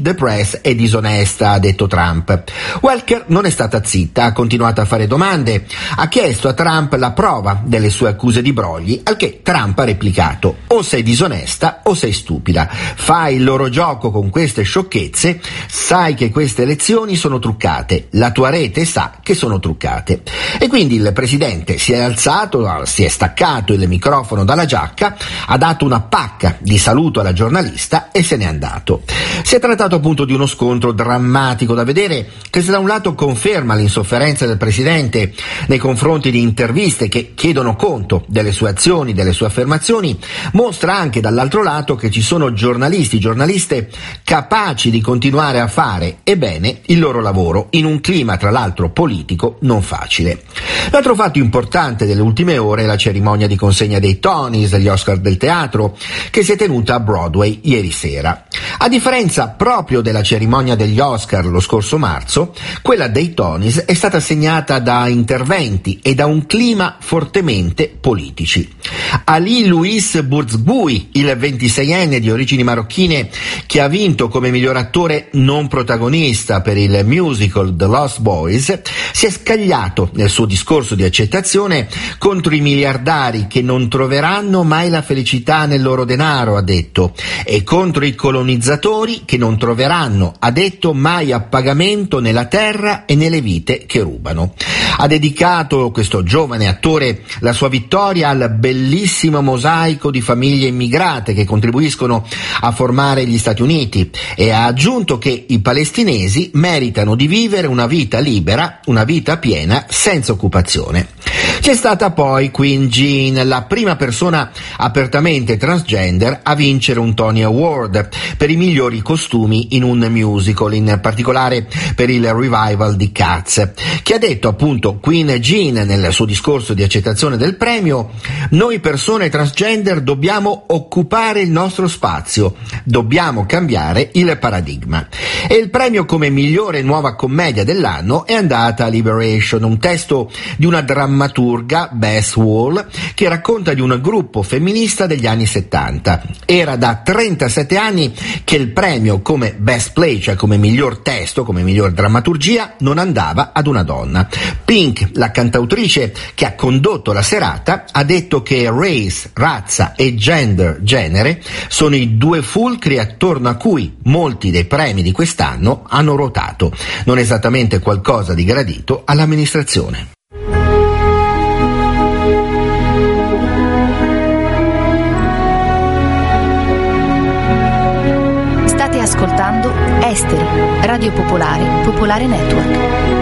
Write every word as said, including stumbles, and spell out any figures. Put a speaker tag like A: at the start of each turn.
A: the press è disonesta, ha detto Trump. Welker non è stata zitta, ha continuato a fare domande, ha chiesto a Trump la prova delle sue accuse di brogli, al che Trump ha replicato: o sei disonesta o sei stupida, fai il loro gioco con queste sciocchezze, sai che queste elezioni sono truccate, la tua rete sa che sono truccate. E quindi il presidente si è alzato, si è staccato il microfono dalla giacca, ha dato una pacca di saluto alla giornalista e se n'è andato. Si è trattato appunto di uno scontro drammatico da vedere, che se da un lato conferma l'insofferenza del presidente nei confronti di interviste che chiedono conto delle sue azioni, delle sue affermazioni, mostra anche dall'altro lato che ci sono giornalisti, giornaliste capaci di continuare a fare e bene il loro lavoro in un clima tra l'altro politico non facile. L'altro fatto importante delle ultime ore è la cerimonia di consegna dei Tonys, gli Oscar del teatro, che si è tenuta a Broadway ieri sera. A differenza proprio della cerimonia degli Oscar lo scorso marzo, quella dei Tonys è stata segnata da interventi e da un clima fortemente politici. Ali Louis Bouzboui, il ventiseienne di origini marocchine che ha vinto come miglior attore non protagonista per il musical The Lost Boys, si è scagliato nel suo discorso di accettazione contro i miliardari che non troveranno mai la felicità nel loro denaro, ha detto, e contro i colonizzatori che non troveranno, ha detto, mai appagamento nella terra e nelle vite che rubano. Ha dedicato questo giovane attore la sua vittoria al bellissimo mosaico di famiglie immigrate che contribuiscono a formare gli Stati Uniti e ha aggiunto che i palestinesi meritano di vivere una vita libera, una vita piena, senza occupazione. C'è stata poi Queen Jean, la prima persona apertamente transgender a vincere un Tony Award per i migliori costumi in un musical, in particolare per il revival di Cats, che ha detto appunto Queen Jean nel suo discorso di accettazione del premio: noi persone transgender dobbiamo occupare il nostro spazio, dobbiamo cambiare il paradigma. E il premio come migliore nuova commedia dell'anno è andata a Liberation, un testo di una drammaturga, Beth Wall, che racconta di un gruppo femminista degli anni settanta. Era da trentasette anni che il premio come Best Play, cioè come miglior testo, come miglior drammaturgia, non andava ad una donna. Pink, la cantautrice che ha condotto la serata, ha detto che race, razza e gender, genere, sono i due fulcri attorno a cui molti dei premi di quest'anno hanno ruotato, non esattamente qualcosa di gradito all'amministrazione.
B: State ascoltando Esteri, Radio Popolare, Popolare Network.